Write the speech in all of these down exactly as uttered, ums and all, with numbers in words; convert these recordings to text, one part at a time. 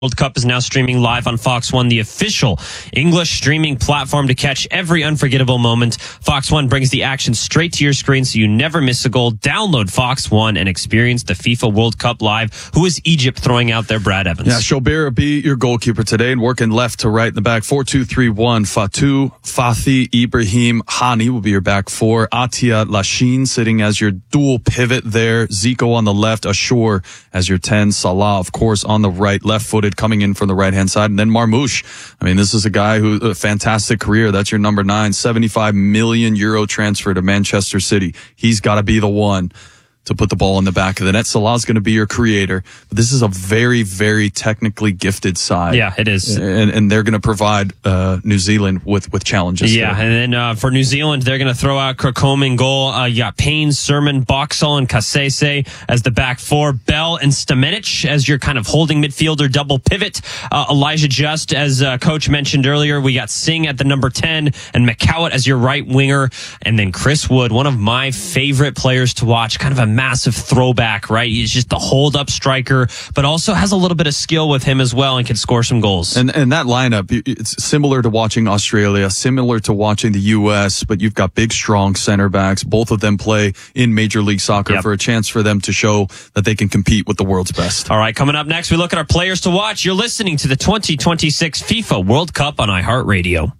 World Cup is now streaming live on Fox One, the official English streaming platform to catch every unforgettable moment. Fox One brings the action straight to your screen so you never miss a goal. Download Fox One and experience the FIFA World Cup live. Who is Egypt throwing out there? Brad Evans. Yeah, Shobir will be your goalkeeper today and working left to right in the back. four two three one. Fatou, Fathi, Ibrahim, Hani will be your back four. Atia Lashin sitting as your dual pivot there. Zico on the left. Ashur as your ten. Salah, of course, on the right, left-footed, coming in from the right-hand side. And then Marmoush. I mean, this is a guy who, a fantastic career. That's your number nine, seventy-five million euro transfer to Manchester City. He's got to be the one to put the ball in the back of the net. Salah's going to be your creator. But this is a very, very technically gifted side. Yeah, it is. And, and they're going to provide uh, New Zealand with, with challenges. Yeah, there. And then uh, for New Zealand, they're going to throw out Kirkcombe in goal. Uh, you got Payne, Sermon, Boxall, and Kasese as the back four. Bell and Stamenic as your kind of holding midfielder, double pivot. Uh, Elijah Just, as uh, Coach mentioned earlier. We got Singh at the number ten and McCowett as your right winger. And then Chris Wood, one of my favorite players to watch, kind of a massive throwback, right? He's just the hold-up striker, but also has a little bit of skill with him as well and can score some goals. And and that lineup, it's similar to watching Australia, similar to watching the U S, but you've got big, strong center backs. Both of them play in Major League Soccer yep. for a chance for them to show that they can compete with the world's best. All right, coming up next, we look at our players to watch. You're listening to the twenty twenty-six FIFA World Cup on iHeartRadio.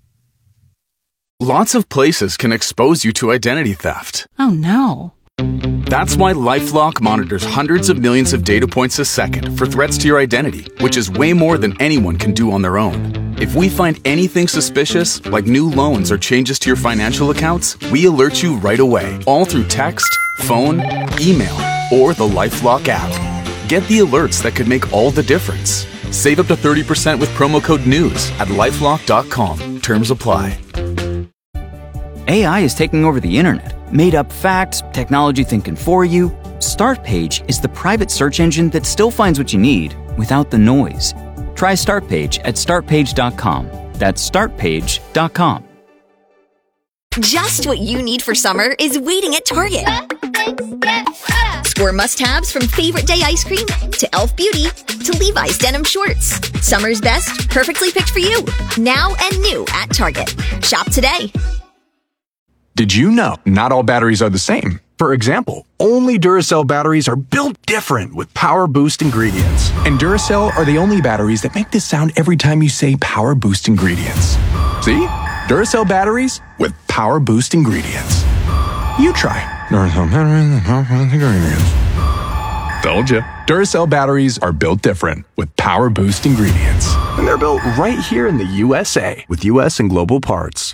Lots of places can expose you to identity theft. Oh, no. That's why LifeLock monitors hundreds of millions of data points a second for threats to your identity, which is way more than anyone can do on their own. If we find anything suspicious, like new loans or changes to your financial accounts, we alert you right away, all through text, phone, email, or the LifeLock app. Get the alerts that could make all the difference. Save up to thirty percent with promo code NEWS at lifelock dot com. Terms apply. A I is taking over the internet. Made up facts, technology thinking for you. Startpage is the private search engine that still finds what you need without the noise. Try Startpage at start page dot com. That's start page dot com. Just what you need for summer is waiting at Target. Score must-haves from favorite day ice cream to e l f Beauty to Levi's denim shorts. Summer's best, perfectly picked for you. Now and new at Target. Shop today. Did you know not all batteries are the same? For example, only Duracell batteries are built different with Power Boost ingredients. And Duracell are the only batteries that make this sound every time you say Power Boost ingredients. See? Duracell batteries with Power Boost ingredients. You try. Duracell batteries with Power Boost ingredients. Told you. Duracell batteries are built different with Power Boost ingredients. And they're built right here in the U S A with U S and global parts.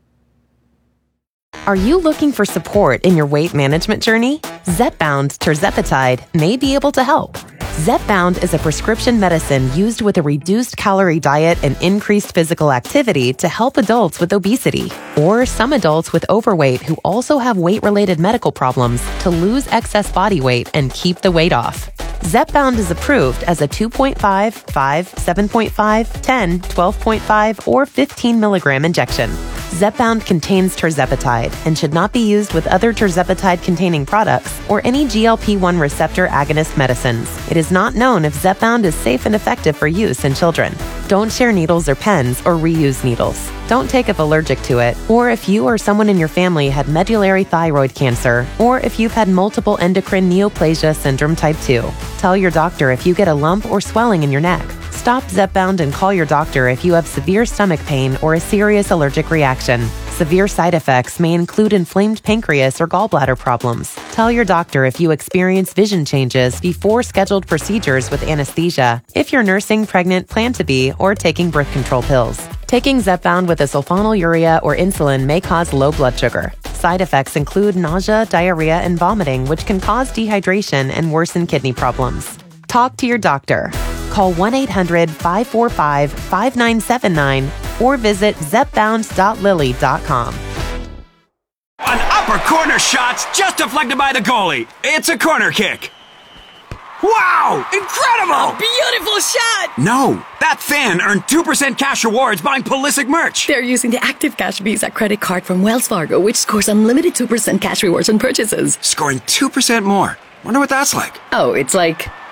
Are you looking for support in your weight management journey? Zepbound tirzepatide may be able to help. Zepbound is a prescription medicine used with a reduced calorie diet and increased physical activity to help adults with obesity or some adults with overweight who also have weight-related medical problems to lose excess body weight and keep the weight off. Zepbound is approved as a two point five, five, seven point five, ten, twelve point five, or fifteen milligram injection. Zepbound contains tirzepatide and should not be used with other tirzepatide-containing products or any G L P one receptor agonist medicines. It is not known if Zepbound is safe and effective for use in children. Don't share needles or pens or reuse needles. Don't take if allergic to it, or if you or someone in your family had medullary thyroid cancer, or if you've had multiple endocrine neoplasia syndrome type two. Tell your doctor if you get a lump or swelling in your neck. Stop Zepbound and call your doctor if you have severe stomach pain or a serious allergic reaction. Severe side effects may include inflamed pancreas or gallbladder problems. Tell your doctor if you experience vision changes before scheduled procedures with anesthesia, if you're nursing, pregnant, plan to be, or taking birth control pills. Taking Zepbound with a sulfonylurea or insulin may cause low blood sugar. Side effects include nausea, diarrhea, and vomiting, which can cause dehydration and worsen kidney problems. Talk to your doctor. Call one eight hundred, five four five, five nine seven nine or visit zepbound dot lily dot com. An upper corner shot's just deflected by the goalie. It's a corner kick. Wow! Incredible! A beautiful shot! No, that fan earned two percent cash rewards buying Pulisic merch. They're using the Active Cash Visa credit card from Wells Fargo, which scores unlimited two percent cash rewards on purchases. Scoring two percent more. Wonder what that's like. Oh, it's like... Go!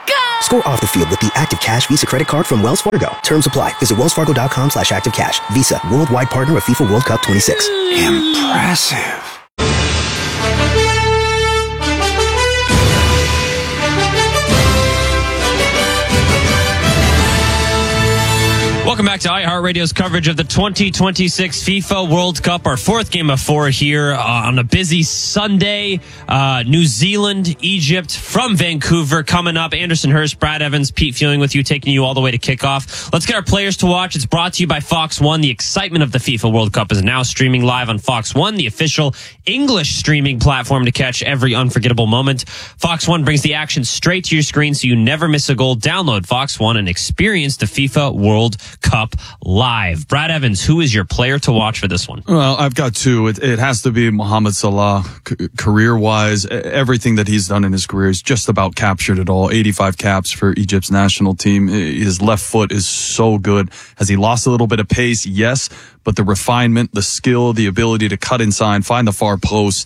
Score off the field with the Active Cash Visa credit card from Wells Fargo. Terms apply. Visit wellsfargo.com slash active cash. Visa, worldwide partner of FIFA World Cup twenty-six. Impressive. Welcome back to iHeartRadio's coverage of the twenty twenty-six FIFA World Cup, our fourth game of four here uh, on a busy Sunday. Uh, New Zealand, Egypt from Vancouver coming up. Anderson Hurst, Brad Evans, Pete Fewing with you, taking you all the way to kickoff. Let's get our players to watch. It's brought to you by Fox One. The excitement of the FIFA World Cup is now streaming live on Fox One, the official English streaming platform to catch every unforgettable moment. Fox One brings the action straight to your screen so you never miss a goal. Download Fox One and experience the FIFA World Cup live. Brad Evans, who is your player to watch for this one? Well, I've got two. It, it has to be Mohamed Salah. C- career-wise, everything that he's done in his career is just about captured it all. eighty-five caps for Egypt's national team. His left foot is so good. Has he lost a little bit of pace? Yes. But the refinement, the skill, the ability to cut inside, find the far post,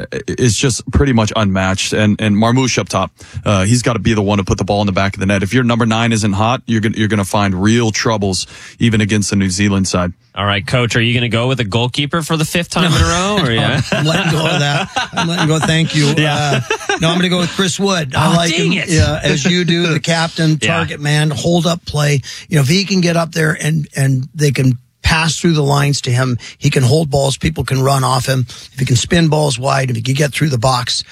is just pretty much unmatched. And and Marmoush up top, uh, he's got to be the one to put the ball in the back of the net. If your number nine isn't hot, you're gonna you're gonna find real troubles even against the New Zealand side. All right, Coach, are you going to go with a goalkeeper for the fifth time no. in a row? Or yeah? I'm letting go of that. I'm letting go. Thank you. Yeah. Uh, no, I'm going to go with Chris Wood. I oh, like dang him it. uh, as you do, the captain, target yeah. man, hold up play. You know, if he can get up there and and they can pass through the lines to him, he can hold balls. People can run off him. If he can spin balls wide, if he can get through the box,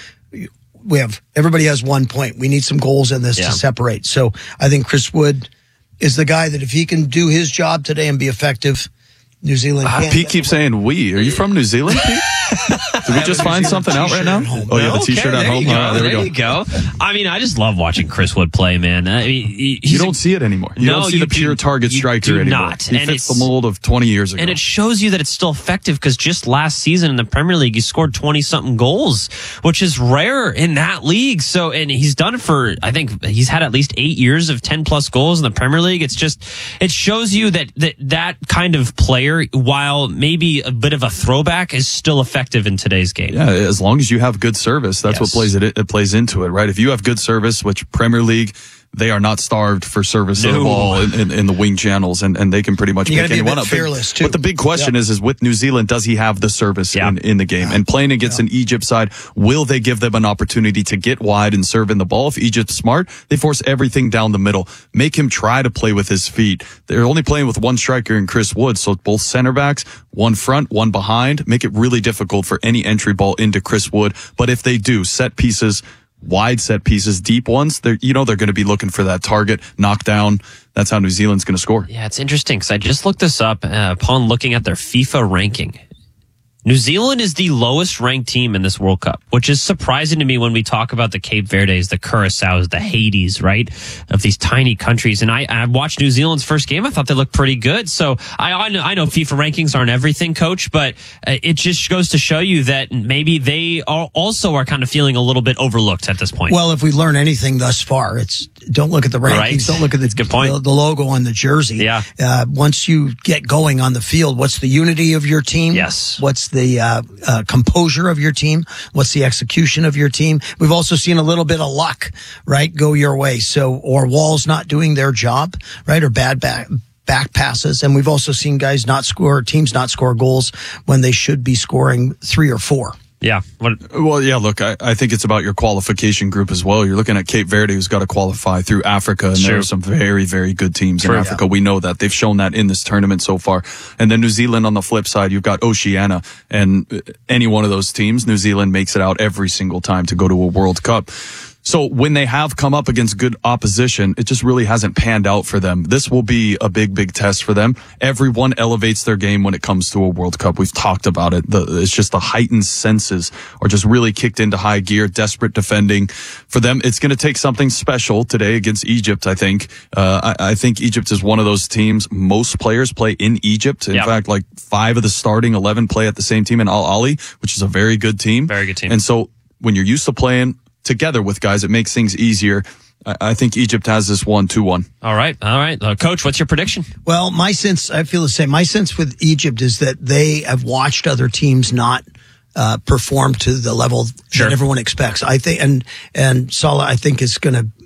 we have everybody has one point. We need some goals in this yeah. to separate. So I think Chris Wood is the guy that if he can do his job today and be effective, New Zealand. Uh, Pete keeps saying we. Are you from New Zealand, Pete? Did we just find something out right now? Oh, you have a okay, t-shirt at home? You All right, there, there we you go. I mean, I just love watching Chris Wood play, man. I mean, he, you don't a, see it anymore. You no, don't see you the pure do, target striker anymore. Not. He and fits the mold of twenty years ago. And it shows you that it's still effective because just last season in the Premier League, he scored twenty-something goals, which is rare in that league. So, and he's done it for, I think he's had at least eight years of ten-plus goals in the Premier League. It's just, it shows you that, that that kind of player, while maybe a bit of a throwback, is still effective in today's game. Yeah, as long as you have good service, that's yes. what plays it, it plays into it, right? If you have good service, which Premier League, they are not starved for service no. of the ball in, in, in the wing channels, and, and they can pretty much you pick anyone up. Fearless but, too. but the big question yep. is, is with New Zealand, does he have the service yep. in, in the game? Yep. And playing against yep. an Egypt side, will they give them an opportunity to get wide and serve in the ball? If Egypt's smart, they force everything down the middle. Make him try to play with his feet. They're only playing with one striker in Chris Wood, so both center backs, one front, one behind, make it really difficult for any entry ball into Chris Wood. But if they do, set pieces, wide set pieces, deep ones, they're, you know, they're going to be looking for that target, knockdown. That's how New Zealand's going to score. Yeah, it's interesting because I just looked this up uh, upon looking at their FIFA ranking. New Zealand is the lowest ranked team in this World Cup, which is surprising to me when we talk about the Cape Verdes, the Curaçaos, the Haitis, right, of these tiny countries. And I, I watched New Zealand's first game. I thought they looked pretty good. So I, I, know, I know FIFA rankings aren't everything, Coach, but uh, it just goes to show you that maybe they are also are kind of feeling a little bit overlooked at this point. Well, if we learn anything thus far, it's don't look at the rankings, right. don't look at the, good point. the, the logo on the jersey. Yeah. Uh, once you get going on the field, what's the unity of your team? Yes. What's the uh, uh, composure of your team? What's the execution of your team? We've also seen a little bit of luck, right, go your way. So, or walls not doing their job, right, or bad back. back passes. And we've also seen guys not score, teams not score goals when they should be scoring three or four. Yeah. What? Well, yeah, look, I, I think it's about your qualification group as well. You're looking at Cape Verde, who's got to qualify through Africa, and there are some very, very good teams True. in Africa. Yeah. We know that. They've shown that in this tournament so far. And then New Zealand on the flip side, you've got Oceania, and any one of those teams, New Zealand makes it out every single time to go to a World Cup. So when they have come up against good opposition, it just really hasn't panned out for them. This will be a big, big test for them. Everyone elevates their game when it comes to a World Cup. We've talked about it. The, it's just the heightened senses are just really kicked into high gear, desperate defending. For them, it's going to take something special today against Egypt, I think. Uh, I, I think Egypt is one of those teams. Most players play in Egypt. In yep. fact, like five of the starting eleven play at the same team in Al Ahly, which is a very good team. Very good team. And so when you're used to playing together with guys, it makes things easier. I think Egypt has this one, two one. All right. All right. Uh, Coach, what's your prediction? Well, my sense, I feel the same. My sense with Egypt is that they have watched other teams not uh, perform to the level sure. that everyone expects. I think, and, and Salah, I think is going to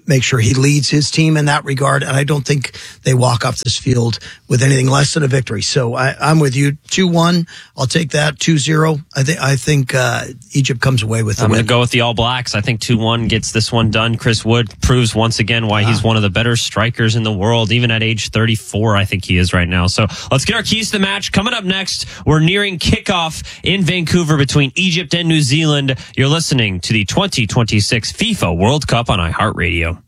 make sure he leads his team in that regard. And I don't think they walk off this field with anything less than a victory. So I, I'm with you. two one. I'll take that. two zero. I think, I think, uh, Egypt comes away with the I'm win. going to go with the All Blacks. I think two one gets this one done. Chris Wood proves once again why he's one of the better strikers in the world. Even at age thirty-four, I think he is right now. So let's get our keys to the match. Coming up next, we're nearing kickoff in Vancouver between Egypt and New Zealand. You're listening to the twenty twenty-six FIFA World Cup on iHeartRadio.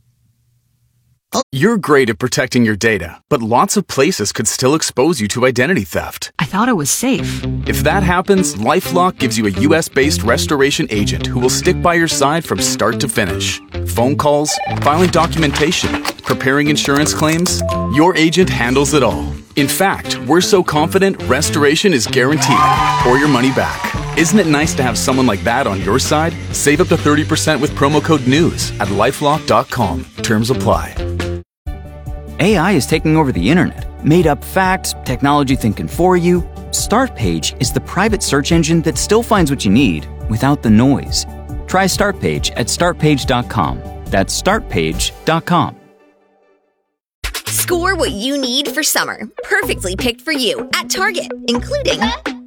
You're great at protecting your data, but lots of places could still expose you to identity theft. I thought it was safe. If that happens, LifeLock gives you a U S-based restoration agent who will stick by your side from start to finish. Phone calls, filing documentation, preparing insurance claims, your agent handles it all. In fact, we're so confident restoration is guaranteed or your money back. Isn't it nice to have someone like that on your side? Save up to thirty percent with promo code NEWS at lifelock dot com. Terms apply. A I is taking over the internet. Made up facts, technology thinking for you. Startpage is the private search engine that still finds what you need without the noise. Try Startpage at start page dot com. That's start page dot com. Score what you need for summer. Perfectly picked for you at Target, including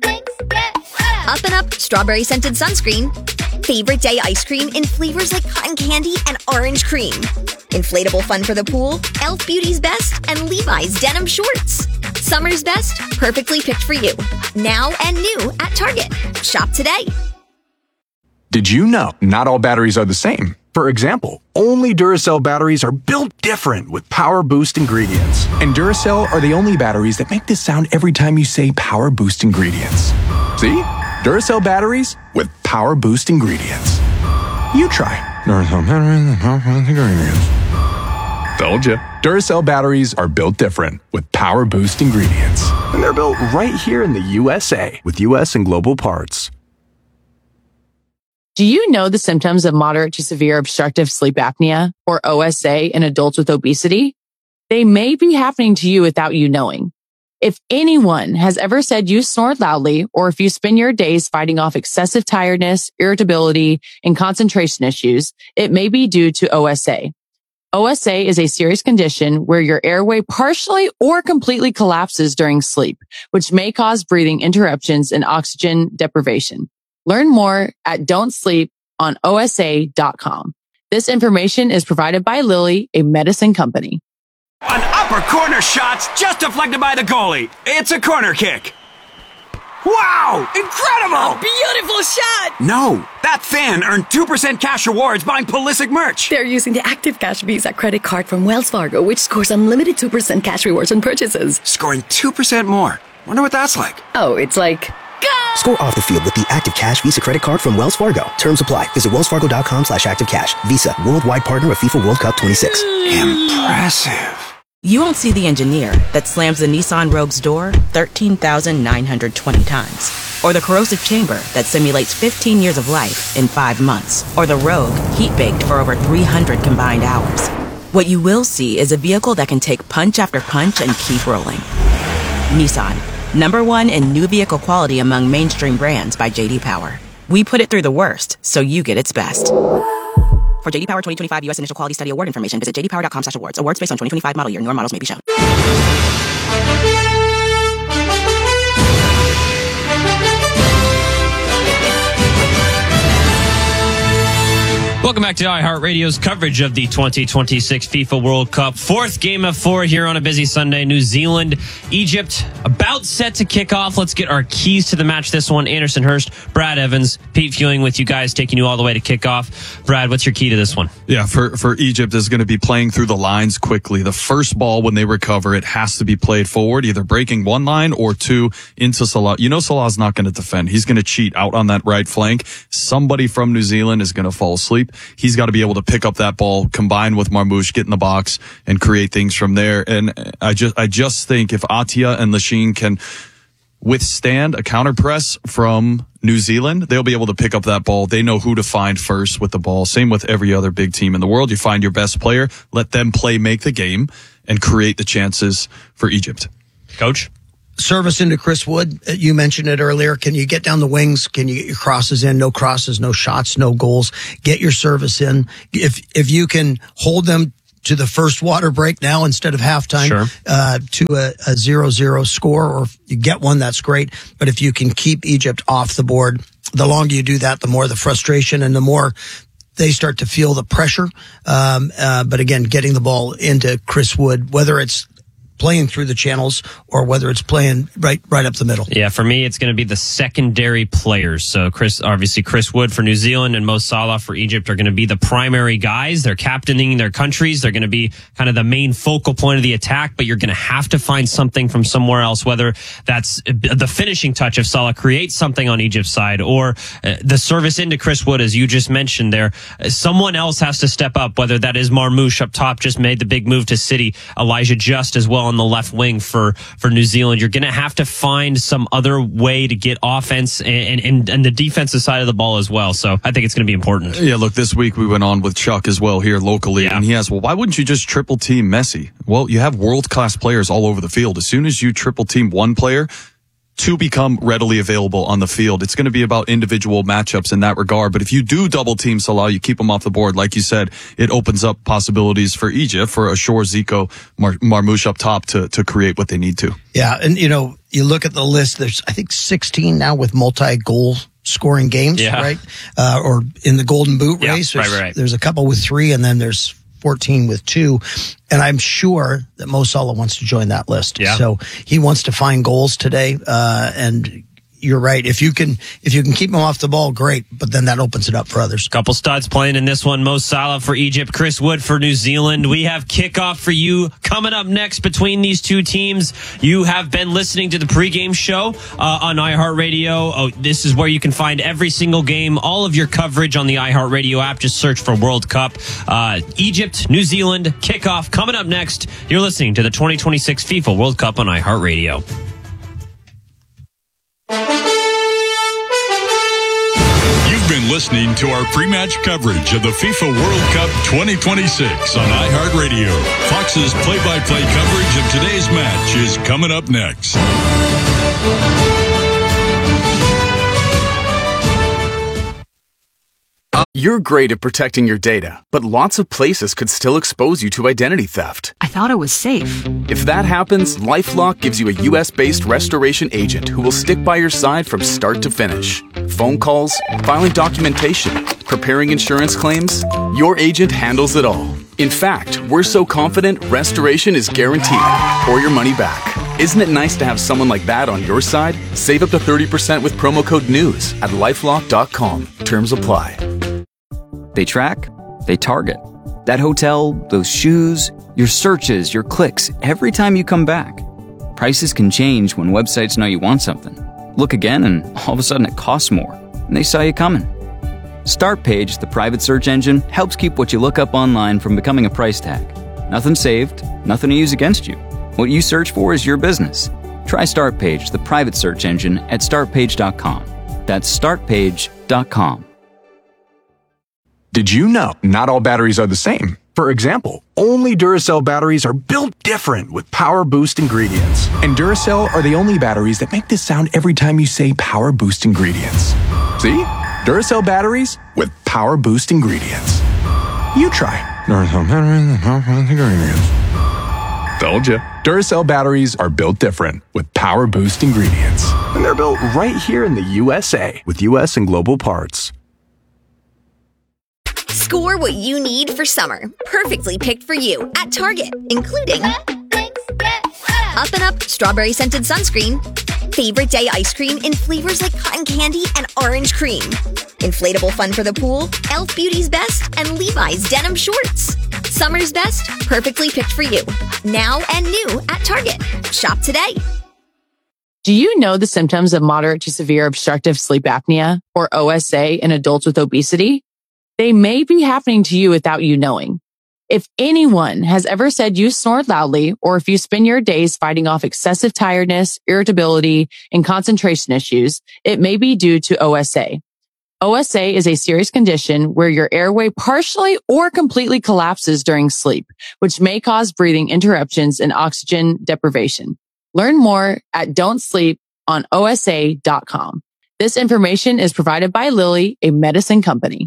Up and Up strawberry scented sunscreen, favorite day ice cream in flavors like cotton candy and orange cream, inflatable fun for the pool, Elf Beauty's Best, and Levi's denim shorts. Summer's best, perfectly picked for you. Now and new at Target. Shop today. Did you know not all batteries are the same? For example, only Duracell batteries are built different with Power Boost ingredients. And Duracell are the only batteries that make this sound every time you say Power Boost ingredients. See? Duracell batteries with Power Boost ingredients. You try. Duracell batteries with Power Boost ingredients. Told you. Duracell batteries are built different with Power Boost ingredients. And they're built right here in the U S A with U S and global parts. Do you know the symptoms of moderate to severe obstructive sleep apnea, or O S A, in adults with obesity? They may be happening to you without you knowing. If anyone has ever said you snore loudly, or if you spend your days fighting off excessive tiredness, irritability, and concentration issues, it may be due to O S A. O S A is a serious condition where your airway partially or completely collapses during sleep, which may cause breathing interruptions and oxygen deprivation. Learn more at don't sleep on O S A dot com. This information is provided by Lilly, a medicine company. An upper corner shot's just deflected by the goalie. It's a corner kick. Wow! Incredible! A beautiful shot! No, that fan earned two percent cash rewards buying Pulisic merch. They're using the Active Cash Visa credit card from Wells Fargo, which scores unlimited two percent cash rewards on purchases. Scoring two percent more. Wonder what that's like. Oh, it's like... Score off the field with the Active Cash Visa credit card from Wells Fargo. Terms apply. Visit wells fargo dot com slash active cash. Visa, worldwide partner of FIFA World Cup twenty-six. Impressive. You won't see the engineer that slams the Nissan Rogue's door thirteen thousand nine hundred twenty times. Or the corrosive chamber that simulates fifteen years of life in five months. Or the Rogue heat-baked for over three hundred combined hours. What you will see is a vehicle that can take punch after punch and keep rolling. Nissan. Number one in new vehicle quality among mainstream brands by J D Power. We put it through the worst, so you get its best. For J D Power twenty twenty-five U S Initial Quality Study Award information, visit j d power dot com slash awards. Awards based on twenty twenty-five model year. Newer models may be shown. Welcome back to iHeartRadio's coverage of the twenty twenty-six FIFA World Cup. Fourth game of four here on a busy Sunday. New Zealand, Egypt, about set to kick off. Let's get our keys to the match. This one, Anderson Hurst, Brad Evans, Pete Fewing with you guys, taking you all the way to kick off. Brad, what's your key to this one? Yeah, for, for Egypt is going to be playing through the lines quickly. The first ball, when they recover, it has to be played forward, either breaking one line or two into Salah. You know Salah's not going to defend. He's going to cheat out on that right flank. Somebody from New Zealand is going to fall asleep. He's got to be able to pick up that ball, combine with Marmoush, get in the box, and create things from there. And I just, I just think if Atia and Lachine can withstand a counter press from New Zealand, they'll be able to pick up that ball. They know who to find first with the ball. Same with every other big team in the world. You find your best player, let them play, make the game, and create the chances for Egypt. Coach? service into Chris Wood. You mentioned it earlier. Can you get down the wings? Can you get your crosses in? No crosses, no shots, no goals. Get your service in. If if you can hold them to the first water break now instead of halftime, sure. uh, to a, a zero zero score, or if you get one, that's great. But if you can keep Egypt off the board, the longer you do that, the more the frustration and the more they start to feel the pressure. Um, uh, but again, getting the ball into Chris Wood, whether it's playing through the channels or whether it's playing right right up the middle. Yeah, for me, it's going to be the secondary players. So Chris, obviously Chris Wood for New Zealand and Mo Salah for Egypt are going to be the primary guys. They're captaining their countries. They're going to be kind of the main focal point of the attack, but you're going to have to find something from somewhere else, whether that's the finishing touch if Salah creates something on Egypt's side, or uh, the service into Chris Wood, as you just mentioned there. Uh, someone else has to step up, whether that is Marmoush up top, just made the big move to City, Elijah Just as well on the left wing for, for New Zealand. You're going to have to find some other way to get offense and, and, and the defensive side of the ball as well. So I think it's going to be important. Yeah, look, this week we went on with Chuck as well here locally, yeah. and he asked, well, why wouldn't you just triple team Messi? Well, you have world-class players all over the field. As soon as you triple team one player, two become readily available on the field. It's going to be about individual matchups in that regard. But if you do double team Salah, you keep him off the board. Like you said, it opens up possibilities for Egypt, for Ashore, Zico, Mar- Marmoush up top to, to create what they need to. Yeah. And, you know, you look at the list, there's, I think, sixteen now with multi-goal scoring games, yeah. right? Uh, or in the Golden Boot yeah, race. Right, There's, right, right. there's a couple with three, and then there's fourteen with two. And I'm sure that Mo Salah wants to join that list. Yeah. So he wants to find goals today. Uh, and you're right. If you can, if you can keep him off the ball, great. But then that opens it up for others. Couple studs playing in this one. Mo Salah for Egypt, Chris Wood for New Zealand. We have kickoff for you coming up next between these two teams. You have been listening to the pregame show uh, on iHeartRadio. Oh, this is where you can find every single game, all of your coverage on the iHeartRadio app. Just search for World Cup. Uh, Egypt, New Zealand, kickoff coming up next. You're listening to the twenty twenty-six FIFA World Cup on iHeartRadio. Been listening to our pre-match coverage of the FIFA World Cup twenty twenty-six on iHeartRadio. Fox's play-by-play coverage of today's match is coming up next. You're great at protecting your data, but lots of places could still expose you to identity theft. I thought it was safe. If that happens, LifeLock gives you a U S-based restoration agent who will stick by your side from start to finish. Phone calls, filing documentation, preparing insurance claims, your agent handles it all. In fact, we're so confident restoration is guaranteed or your money back. Isn't it nice to have someone like that on your side? Save up to thirty percent with promo code NEWS at lifelock dot com. Terms apply. They track, they target. That hotel, those shoes, your searches, your clicks, every time you come back. Prices can change when websites know you want something. Look again and all of a sudden it costs more, and they saw you coming. Startpage, the private search engine, helps keep what you look up online from becoming a price tag. Nothing saved, nothing to use against you. What you search for is your business. Try Startpage, the private search engine, at startpage dot com. That's startpage dot com. Did you know not all batteries are the same? For example, only Duracell batteries are built different with Power Boost ingredients. And Duracell are the only batteries that make this sound every time you say Power Boost ingredients. See? Duracell batteries with Power Boost ingredients. You try. Duracell batteries with Power Boost ingredients. Told ya. Duracell batteries are built different with Power Boost ingredients. And they're built right here in the U S A with U S and global parts. Score what you need for summer. Perfectly picked for you at Target, including Up and Up Strawberry Scented Sunscreen, Favorite Day Ice Cream in flavors like cotton candy and orange cream, Inflatable Fun for the Pool, e l f Beauty's Best, and Levi's Denim Shorts. Summer's best, perfectly picked for you. Now and new at Target. Shop today. Do you know the symptoms of moderate to severe obstructive sleep apnea, or O S A, in adults with obesity? They may be happening to you without you knowing. If anyone has ever said you snore loudly, or if you spend your days fighting off excessive tiredness, irritability, and concentration issues, it may be due to O S A. O S A is a serious condition where your airway partially or completely collapses during sleep, which may cause breathing interruptions and oxygen deprivation. Learn more at don't sleep on O S A dot com. This information is provided by Lilly, a medicine company.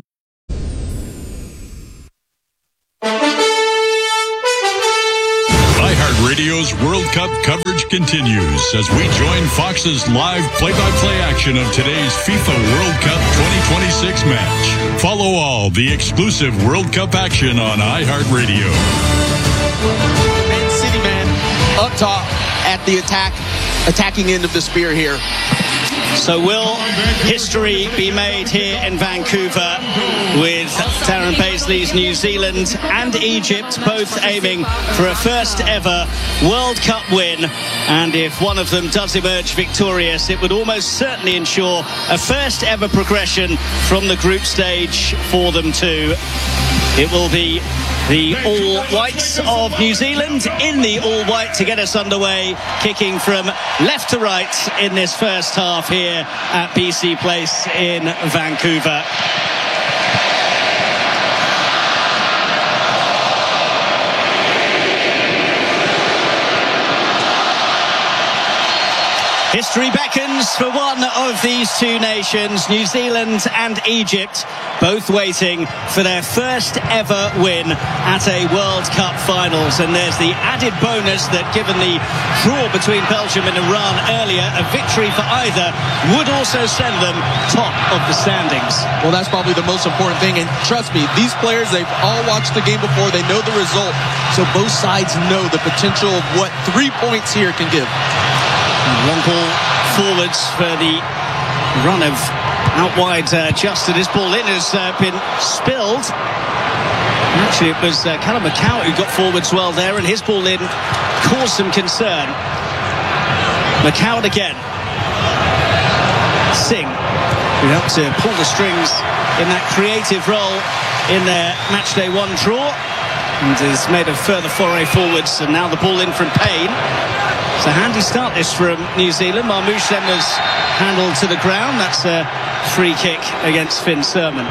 iHeartRadio's World Cup coverage continues as we join Fox's live play-by-play action of today's FIFA World Cup twenty twenty-six match. Follow all the exclusive World Cup action on iHeartRadio. Man City man up top at the attack, attacking end of the spear here. So will history be made here in Vancouver with Darren Paisley's New Zealand and Egypt both aiming for a first ever World Cup win? And if one of them does emerge victorious, it would almost certainly ensure a first ever progression from the group stage for them too. It will be the All Whites of New Zealand in the All White to get us underway, kicking from left to right in this first half here at B C Place in Vancouver. History beckons for one of these two nations, New Zealand and Egypt, both waiting for their first ever win at a World Cup finals. And there's the added bonus that, given the draw between Belgium and Iran earlier, a victory for either would also send them top of the standings. Well, that's probably the most important thing. And trust me, these players, they've all watched the game before. They know the result. So both sides know the potential of what three points here can give. Long ball forwards for the run of out wide uh, Justin. His ball in has uh, been spilled. Actually, it was uh, Callum McCow who got forwards well there, and his ball in caused some concern. McCow again. Singh, who helped to pull the strings in that creative role in their matchday one draw, and has made a further foray forwards, and now the ball in from Payne. It's a handy start this from New Zealand. Marmoush then was handled to the ground. That's a free kick against Finn Surman.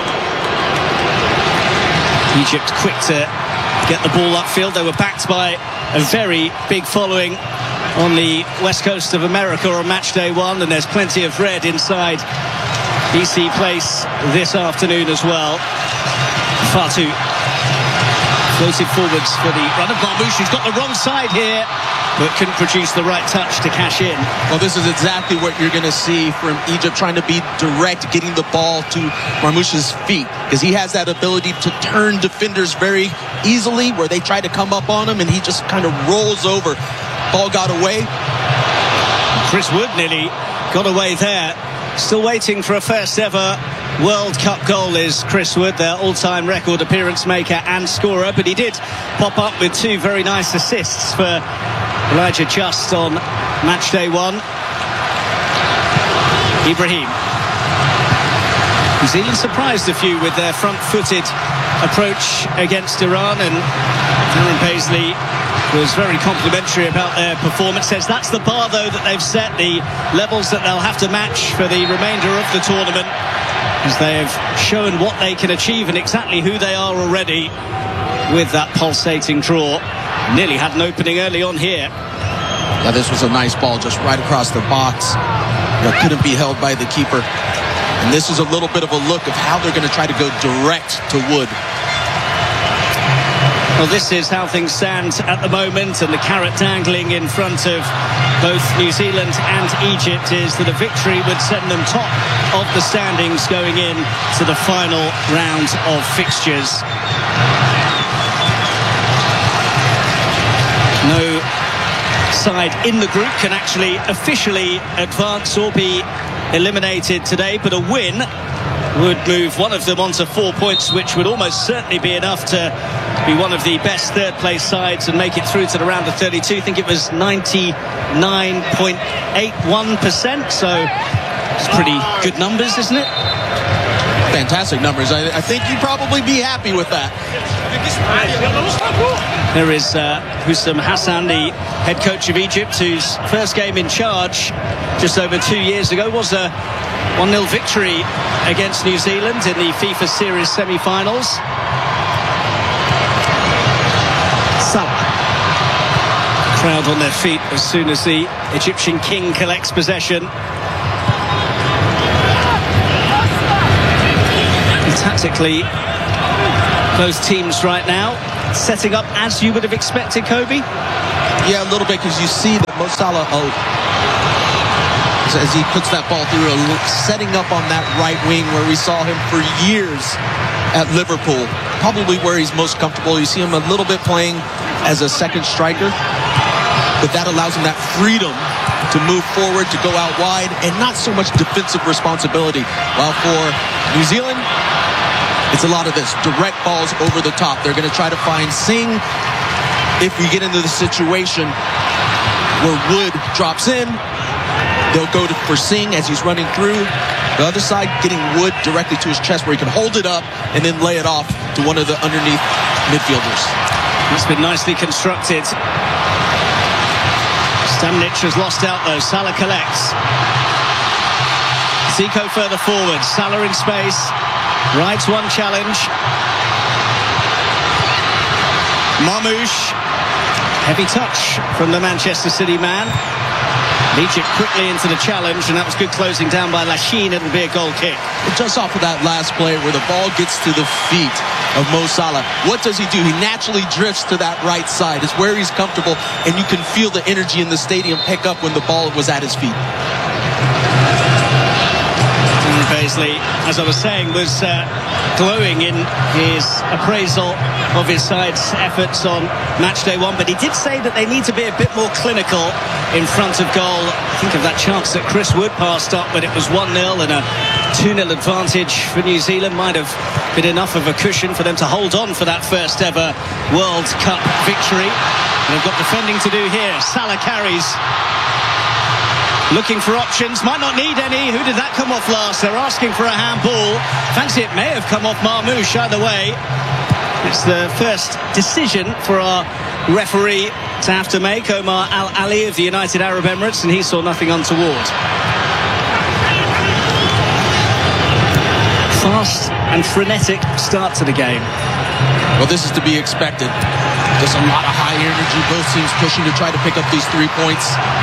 Egypt quick to get the ball upfield. They were backed by a very big following on the west coast of America on match day one, and there's plenty of red inside B C Place this afternoon as well. Fatu floated forwards for the run of Marmoush, who's got the wrong side here, but couldn't produce the right touch to cash in. Well, this is exactly what you're going to see from Egypt, trying to be direct, getting the ball to Marmoush's feet, because he has that ability to turn defenders very easily, where they try to come up on him, and he just kind of rolls over. Ball got away. Chris Wood nearly got away there. Still waiting for a first ever World Cup goal is Chris Wood, their all-time record appearance maker and scorer, but he did pop up with two very nice assists for Elijah Just on match day one. Ibrahim. New Zealand surprised a few with their front-footed approach against Iran, and Darren Paisley was very complimentary about their performance. Says that's the bar, though, that they've set, the levels that they'll have to match for the remainder of the tournament, as they have shown what they can achieve and exactly who they are already with that pulsating draw. Nearly had an opening early on here. Yeah, this was a nice ball just right across the box. That couldn't be held by the keeper. And this is a little bit of a look of how they're going to try to go direct to Wood. Well, this is how things stand at the moment, and the carrot dangling in front of both New Zealand and Egypt is that a victory would send them top of the standings going in to the final round of fixtures. No side in the group can actually officially advance or be eliminated today, but a win would move one of them onto four points, which would almost certainly be enough to be one of the best third place sides and make it through to the round of thirty-two. I think it was ninety-nine point eight one percent, so it's pretty good numbers, isn't it? Fantastic numbers. I, I think you'd probably be happy with that. There is uh, Hussam Hassan, the head coach of Egypt, whose first game in charge just over two years ago was a one nil victory against New Zealand in the FIFA Series semi-finals. Salah crowd on their feet as soon as the Egyptian king collects possession. And tactically, both teams right now setting up as you would have expected, Kobe? Yeah, a little bit, because you see that Mo Salah, oh, as he puts that ball through, setting up on that right wing where we saw him for years at Liverpool, probably where he's most comfortable. You see him a little bit playing as a second striker, but that allows him that freedom to move forward, to go out wide, and not so much defensive responsibility. While for New Zealand, it's a lot of this, direct balls over the top. They're going to try to find Singh. If we get into the situation where Wood drops in, they'll go to, for Singh as he's running through. The other side, getting Wood directly to his chest where he can hold it up and then lay it off to one of the underneath midfielders. It's been nicely constructed. Stamnic has lost out though. Salah collects. Zico further forward. Salah in space. Rides one challenge. Marmoush. Heavy touch from the Manchester City man. Egypt quickly into the challenge, and that was good closing down by Lachine. It'll be a goal kick. Just off of that last play where the ball gets to the feet of Mo Salah, what does he do? He naturally drifts to that right side. It's where he's comfortable, and you can feel the energy in the stadium pick up when the ball was at his feet. Paisley, as I was saying, was uh, glowing in his appraisal of his side's efforts on match day one, but he did say that they need to be a bit more clinical in front of goal. Think of that chance that Chris Wood passed up, but it was one nil, and a two nil advantage for New Zealand might have been enough of a cushion for them to hold on for that first ever World Cup victory. And they've got defending to do here. Salah carries. Looking for options, might not need any. Who did that come off last? They're asking for a handball. Fancy it may have come off Marmoush. Either way, it's the first decision for our referee to have to make, Omar Al Ali of the United Arab Emirates, and he saw nothing untoward. Fast and frenetic start to the game. Well, this is to be expected. Just a lot of high energy. Both teams pushing to try to pick up these three points.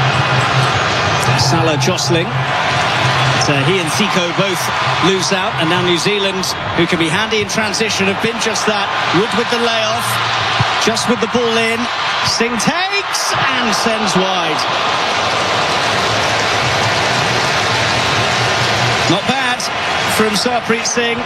Salah jostling. But, uh, he and Zico both lose out, and now New Zealand, who can be handy in transition, have been just that. Wood with the layoff, just with the ball in. Singh takes and sends wide. Not bad from Sarpreet Singh.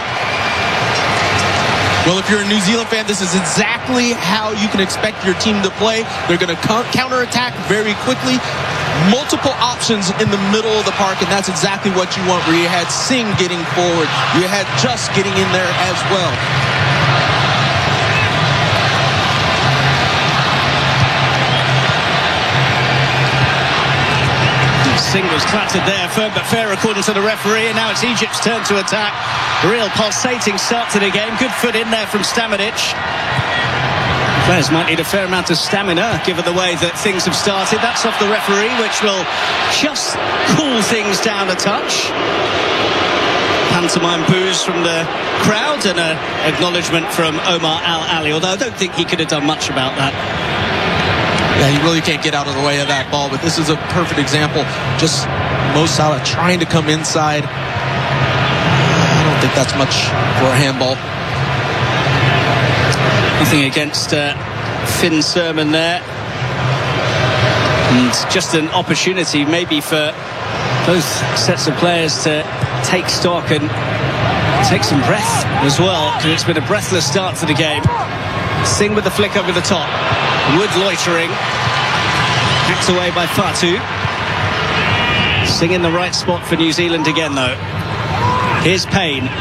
Well, if you're a New Zealand fan, this is exactly how you can expect your team to play. They're going to counter-attack very quickly. Multiple options in the middle of the park, and that's exactly what you want, where you had Singh getting forward. You had Just getting in there as well. Singh was clattered there, firm but fair according to the referee, and now it's Egypt's turn to attack. Real pulsating start to the game. Good foot in there from Stamnic. Players might need a fair amount of stamina given the way that things have started. That's off the referee, which will just cool things down a touch. Pantomime boos from the crowd and an acknowledgement from Omar Al Ali, although I don't think he could have done much about that. Yeah, he really can't get out of the way of that ball, but this is a perfect example. Just Mo Salah trying to come inside. I don't think that's much for a handball. Nothing against uh, Finn Sermon there. And just an opportunity maybe for both sets of players to take stock and take some breath as well, because it's been a breathless start to the game. Singh with the flick over the top. Wood loitering. Hacked away by Fatu. Singh in the right spot for New Zealand again, though. Here's Payne.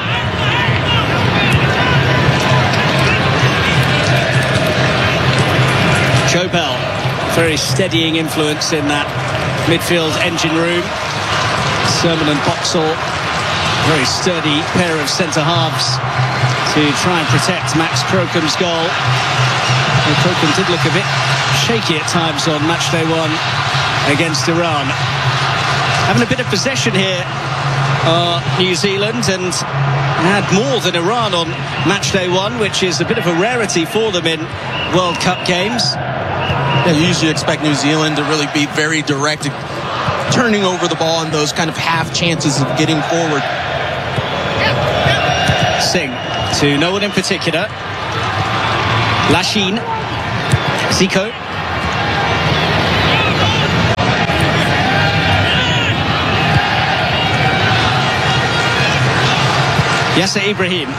Joe Bell, very steadying influence in that midfield engine room. Sermon and Boxall, very sturdy pair of centre-halves to try and protect Max Crocom's goal. And Crocom did look a bit shaky at times on match day one against Iran. Having a bit of possession here are New Zealand, and had more than Iran on match day one, which is a bit of a rarity for them in World Cup games. Yeah, you usually expect New Zealand to really be very direct, turning over the ball in those kind of half chances of getting forward. Singh to no one in particular. Lachine. Zico. Yasser Ibrahim.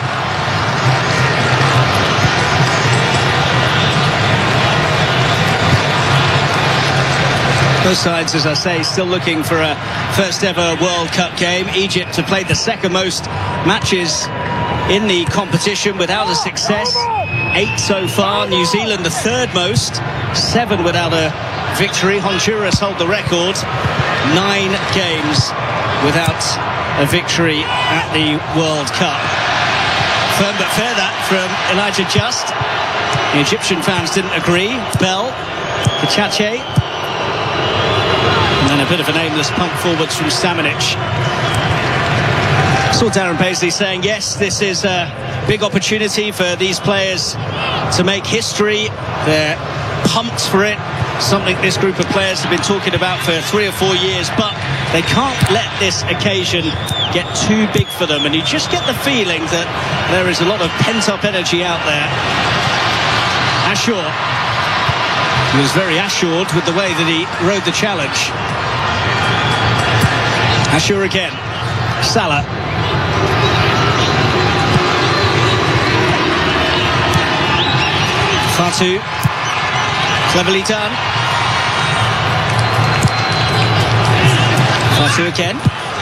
Both sides, as I say, still looking for a first ever World Cup game. Egypt have played the second most matches in the competition without a success. Eight so far. New Zealand the third most. Seven without a victory. Honduras hold the record. Nine games without a victory at the World Cup. Firm but fair, that from Elijah Just. The Egyptian fans didn't agree. Bell, Kachache, and then a bit of an aimless pump forwards from Stamenic. Saw Darren Paisley saying, yes, this is a big opportunity for these players to make history. They're pumped for it. Something this group of players have been talking about for three or four years, but they can't let this occasion get too big for them. And you just get the feeling that there is a lot of pent-up energy out there. Ashur was very assured with the way that he rode the challenge. Ashur again. Salah. Fatu. Cleverly done. Fatu again.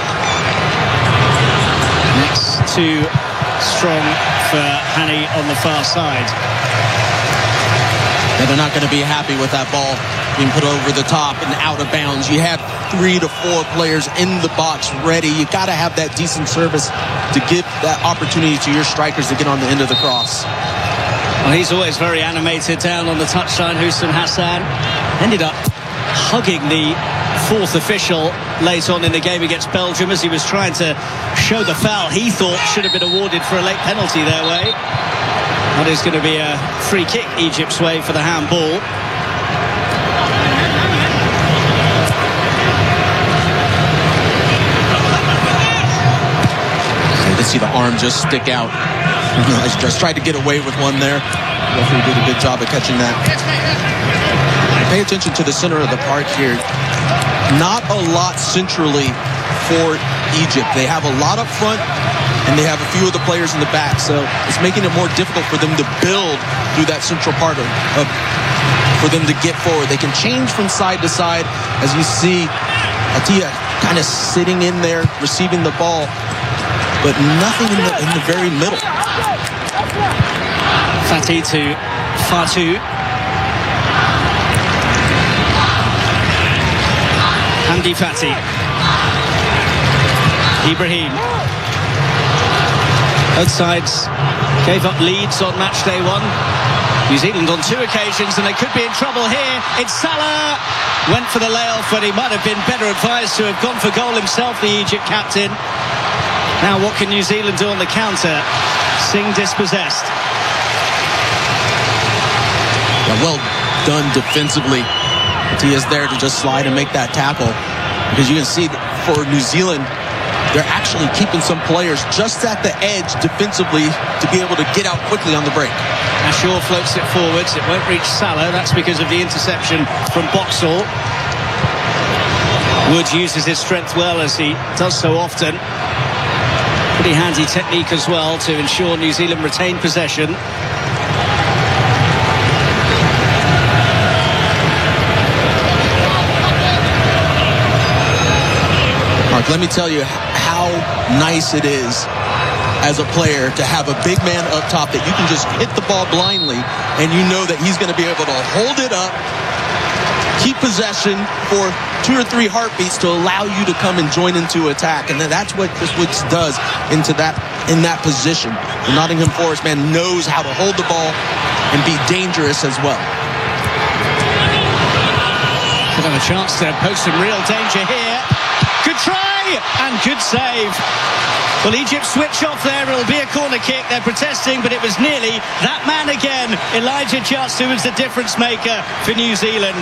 Next to Strong for Hani on the far side. Yeah, they're not going to be happy with that ball being put over the top and out of bounds. You have three to four players in the box ready. You got to have that decent service to give that opportunity to your strikers to get on the end of the cross. Well, he's always very animated down on the touchline. Hussein Hassan ended up hugging the fourth official late on in the game against Belgium as he was trying to show the foul he thought should have been awarded for a late penalty their way. That is going to be a free kick Egypt's way for the handball. You can see the arm just stick out. I just tried to get away with one there. Referee did a good job of catching that. Pay attention to the center of the park here. Not a lot centrally for Egypt. They have a lot up front, and they have a few of the players in the back, so it's making it more difficult for them to build through that central part of, of for them to get forward. They can change from side to side, as you see Atia kind of sitting in there, receiving the ball, but nothing in the, in the very middle. Fatih to Fatu. Hamdi Fatih. Ibrahim. Both sides gave up leads on match day one. New Zealand on two occasions, and they could be in trouble here. It's Salah. Went for the layoff, but he might have been better advised to have gone for goal himself, the Egypt captain. Now what can New Zealand do on the counter? Singh dispossessed. Yeah, well done defensively. He is there to just slide and make that tackle. Because you can see that for New Zealand, they're actually keeping some players just at the edge defensively to be able to get out quickly on the break. Ashur floats it forwards. It won't reach Salah. That's because of the interception from Boxall. Wood uses his strength well, as he does so often. Pretty handy technique as well to ensure New Zealand retain possession. Mark, let me tell you how nice it is as a player to have a big man up top that you can just hit the ball blindly and you know that he's going to be able to hold it up, keep possession for two or three heartbeats to allow you to come and join into attack. And then that's what Chris Woods does into that in that position. The Nottingham Forest man knows how to hold the ball and be dangerous as well. Could have a chance to post some real danger here. Good try and good save. Well, Egypt switch off there. It'll be a corner kick. They're protesting, but it was nearly that man again, Elijah Just, who was the difference maker for New Zealand.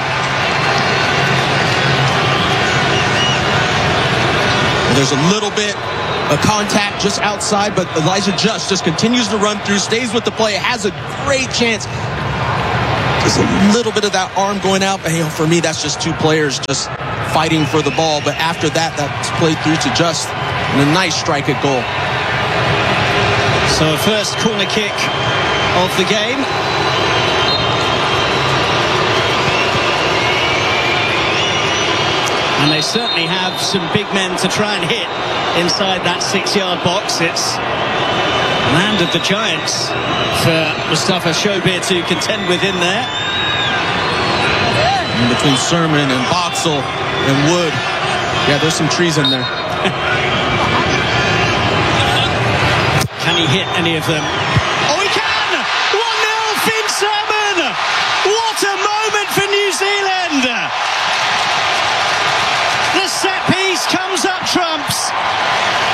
There's a little bit of contact just outside, but Elijah Just just continues to run through, stays with the play, has a great chance. Just a little bit of that arm going out, but you know, for me, that's just two players just fighting for the ball. But after that, that's played through to Just, and a nice strike at goal. So a first corner kick of the game. And they certainly have some big men to try and hit inside that six-yard box. It's land of the Giants for Mustafa Shobir to contend with in there. In between Sermon and Boxall and Wood. Yeah, there's some trees in there. Can he hit any of them? Oh, he can! one nil, Finn Sermon! What a moment for New Zealand! The set piece comes up trump.